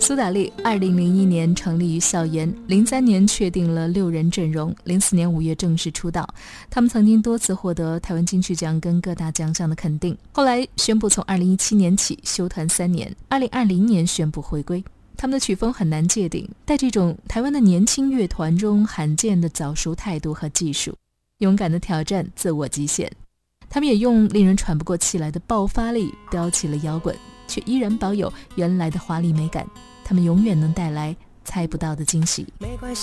苏打绿2001年成立于校园，03年确定了6人阵容，04年5月正式出道。他们曾经多次获得台湾金曲奖跟各大奖项的肯定，后来宣布从2017年起休团3年，2020年宣布回归。他们的曲风很难界定，带这种台湾的年轻乐团中罕见的早熟态度和技术，勇敢的挑战自我极限。他们也用令人喘不过气来的爆发力飙起了摇滚，却依然保有原来的华丽美感。他们永远能带来猜不到的惊喜。